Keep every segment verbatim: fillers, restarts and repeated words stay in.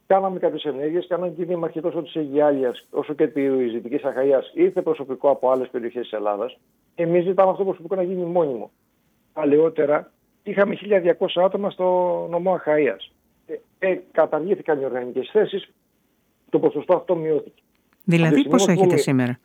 Κάναμε κάποιες ενέργειες, κάναμε και οι δήμαρχοι τόσο της Αιγιάλειας όσο και της Δυτικής Αχαΐας. Ήρθε προσωπικό από άλλες περιοχές της Ελλάδας. Εμείς ζητάμε αυτό το προσωπικό να γίνει μόνιμο. Παλαιότερα είχαμε χίλια διακόσια άτομα στο νομό Αχαΐας. Ε, ε, καταργήθηκαν οι οργανικές θέσεις, το ποσοστό αυτό μειώθηκε. Δηλαδή πόσο έχετε πούμε, σήμερα,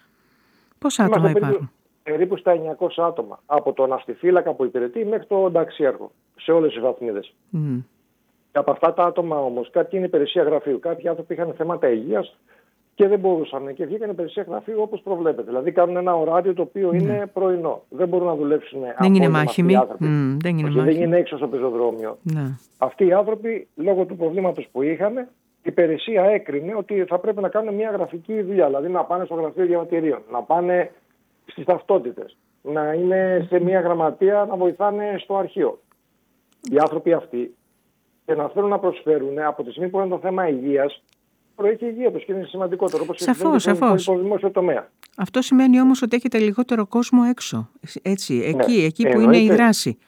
πόσα άτομα υπάρχουν? Περίπου, περίπου στα εννιακόσια άτομα, από τον αστιφύλακα που υπηρετεί μέχρι τον ταξίαρχο, σε όλες τις βαθμίδες. Mm. Και από αυτά τα άτομα όμως, κάποιοι είναι υπηρεσία γραφείου, κάποιοι άνθρωποι είχαν θέματα υγείας και δεν μπορούσαν και βγήκαν υπηρεσία γραφείου όπως προβλέπεται. Δηλαδή κάνουν ένα ωράριο το οποίο mm. είναι πρωινό. Δεν μπορούν να δουλέψουν. Δεν είναι μάχημοι. Mm, δεν είναι, δεν είναι έξω στο πεζοδρόμιο. Mm. Αυτοί οι άνθρωποι, λόγω του προβλήματος που είχαν, η υπηρεσία έκρινε ότι θα πρέπει να κάνουν μια γραφική δουλειά. Δηλαδή να πάνε στο γραφείο διαβατηρίων, να πάνε στις ταυτότητες, να είναι σε μια γραμματεία να βοηθάνε στο αρχείο. Οι άνθρωποι αυτοί και να θέλουν να προσφέρουν από τη στιγμή που είναι το θέμα υγείας, προέχει η υγεία τους και είναι σημαντικότερο. Όπως σαφώς, σαφώς. Στο δημόσιο τομέα. Αυτό σημαίνει όμως ότι έχετε λιγότερο κόσμο έξω. Έτσι, εκεί, ναι, εκεί που εννοείται, είναι η δράση.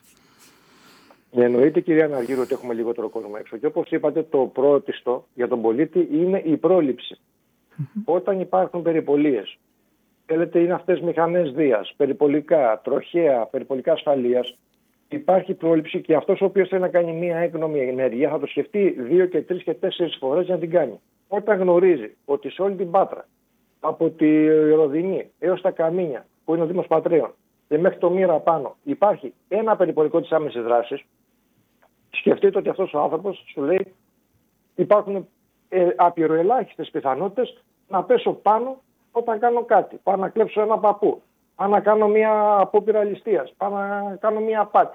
Εννοείται, κυρία Αναργύρου, ότι έχουμε λιγότερο κόσμο έξω. Και όπως είπατε, το πρώτιστο για τον πολίτη είναι η πρόληψη. Mm-hmm. Όταν υπάρχουν περιπολίες, θέλετε είναι αυτές μηχανές δίας, περιπολικά, τροχαία, περιπολικά ασφαλείας, υπάρχει πρόληψη και αυτός ο οποίος θέλει να κάνει μία έκνομη ενέργεια θα το σκεφτεί δύο και τρεις και τέσσερις φορές για να την κάνει. Όταν γνωρίζει ότι σε όλη την Πάτρα, από τη Ροδινή έως τα Καμίνια, που είναι ο Δήμος Πατρέων, και μέχρι το Μύρα πάνω, υπάρχει ένα περιπολικό της άμεσης δράσης, σκεφτείτε ότι αυτός ο άνθρωπος σου λέει υπάρχουν ε, απειροελάχιστες πιθανότητες να πέσω πάνω όταν κάνω κάτι. Πάω να κλέψω ένα παππού. Πάω να κάνω μια απόπειρα ληστείας. Πάω να κάνω μια απάτη.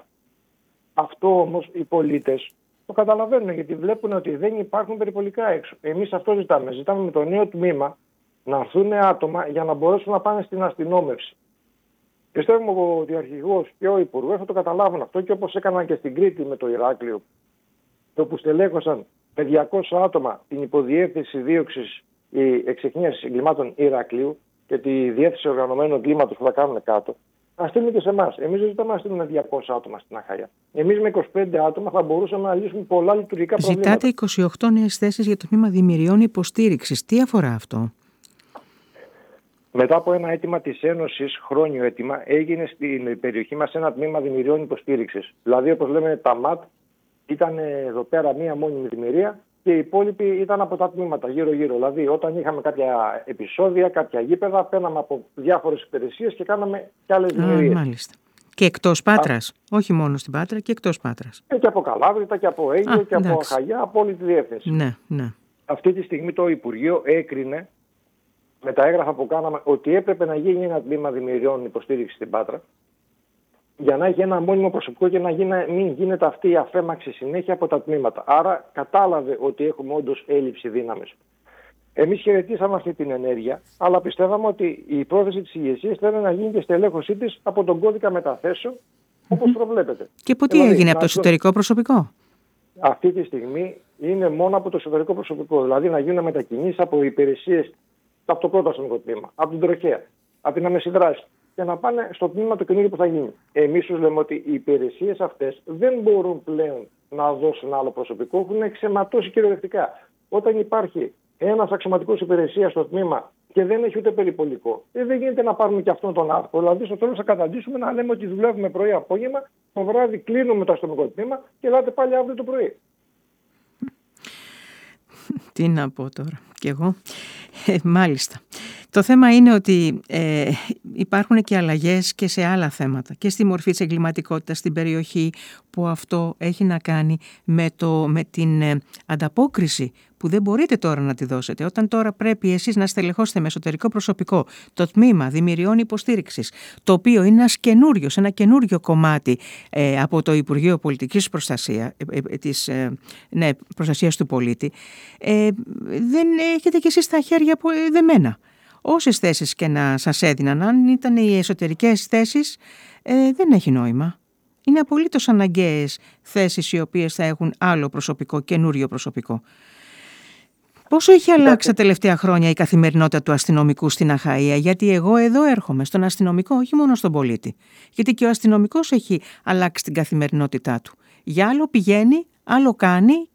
Αυτό όμως οι πολίτες το καταλαβαίνουν γιατί βλέπουν ότι δεν υπάρχουν περιπολικά έξω. Εμείς αυτό ζητάμε. Ζητάμε με το νέο τμήμα να έρθουν άτομα για να μπορέσουν να πάνε στην αστυνόμευση. Πιστεύουμε ότι ο Αρχηγός και ο Υπουργός θα το καταλάβουν αυτό και όπως έκαναν και στην Κρήτη με το Ηράκλειο, όπου στελέχωσαν με διακόσια άτομα την υποδιεύθυνση δίωξης εξεχνίασης εγκλημάτων Ηρακλείου και τη διεύθυνση οργανωμένου εγκλήματος που θα κάνουν κάτω, να στείλουν και σε εμάς. Εμείς δεν ζητάμε να στείλουμε διακόσια άτομα στην Αχαΐα. Εμείς με είκοσι πέντε άτομα θα μπορούσαμε να λύσουμε πολλά λειτουργικά προβλήματα. Ζητάτε είκοσι οκτώ νέες θέσεις για το τμήμα δημιουργιών υποστήριξης. Τι αφορά αυτό? Μετά από ένα αίτημα της Ένωσης, χρόνιο αίτημα, έγινε στην περιοχή μας ένα τμήμα δημιουργιών υποστήριξης. Δηλαδή, όπως λέμε, τα ΜΑΤ ήταν εδώ πέρα μία μόνιμη δημιουργία και οι υπόλοιποι ήταν από τα τμήματα γύρω-γύρω. Δηλαδή, όταν είχαμε κάποια επεισόδια, κάποια γήπεδα, παίρναμε από διάφορες υπηρεσίες και κάναμε κι άλλες δημιουργίες. Μάλιστα. Και εκτός Πάτρας, Α, όχι μόνο στην Πάτρα, και εκτός Πάτρας. Και από Καλάβρητα και από Αίγυπτο και εντάξει. από Αχαγιά, από όλη τη διεύθυνση. Ναι, ναι. Αυτή τη στιγμή το Υπουργείο έκρινε με τα έγγραφα που κάναμε ότι έπρεπε να γίνει ένα τμήμα δημιουργιών υποστήριξη στην Πάτρα για να έχει ένα μόνιμο προσωπικό και να γίνει, μην γίνεται αυτή η αφέμαξη συνέχεια από τα τμήματα. Άρα κατάλαβε ότι έχουμε όντως έλλειψη δύναμης. Εμείς χαιρετήσαμε αυτή την ενέργεια, αλλά πιστεύαμε ότι η πρόθεση της ηγεσίας ήταν να γίνει και στελέχωσή της από τον κώδικα μεταθέσεων, όπως mm-hmm. προβλέπεται. Και από τι δηλαδή, έγινε, από το εσωτερικό προσωπικό? Αυτή τη στιγμή είναι μόνο από το εσωτερικό προσωπικό. Δηλαδή να γίνουν μετακινήσεις από υπηρεσίες, από το πρώτο αστυνομικό τμήμα, από την τροχέα, από την άμεση δράση και να πάνε στο τμήμα το καινούργιο που θα γίνει. Εμείς τους λέμε ότι οι υπηρεσίες αυτές δεν μπορούν πλέον να δώσουν άλλο προσωπικό, έχουν εξαιματώσει κυριολεκτικά. Όταν υπάρχει ένας αξιωματικός υπηρεσίας στο τμήμα και δεν έχει ούτε περιπολικό, δεν γίνεται να πάρουμε και αυτόν τον άνθρωπο. Δηλαδή, στο τέλος θα καταντήσουμε να λέμε ότι δουλεύουμε πρωί-απόγευμα, το βράδυ κλείνουμε το αστυνομικό τμήμα και ελάτε πάλι αύριο το πρωί. Τι να πω τώρα κι εγώ. Ε, μάλιστα. Το θέμα είναι ότι ε, υπάρχουν και αλλαγές και σε άλλα θέματα και στη μορφή της εγκληματικότητας στην περιοχή, που αυτό έχει να κάνει με, το, με την ε, ανταπόκριση που δεν μπορείτε τώρα να τη δώσετε. Όταν τώρα πρέπει εσείς να στελεχώσετε με εσωτερικό προσωπικό το τμήμα δημιουργιών υποστήριξης, το οποίο είναι ένας καινούριος, ένα καινούριο κομμάτι ε, από το Υπουργείο Πολιτικής Προστασίας, ε, ε, της ε, ναι, προστασίας του πολίτη, ε, δεν έχετε κι εσείς τα χέρια δεμένα. Όσες θέσεις και να σας έδιναν, αν ήταν οι εσωτερικές θέσεις, ε, δεν έχει νόημα. Είναι απολύτως αναγκαίες θέσεις οι οποίες θα έχουν άλλο προσωπικό, καινούριο προσωπικό. Πόσο έχει αλλάξει τα τελευταία χρόνια η καθημερινότητα του αστυνομικού στην Αχαΐα? Γιατί εγώ εδώ έρχομαι, στον αστυνομικό, όχι μόνο στον πολίτη. Γιατί και ο αστυνομικός έχει αλλάξει την καθημερινότητά του. Για άλλο πηγαίνει, άλλο κάνει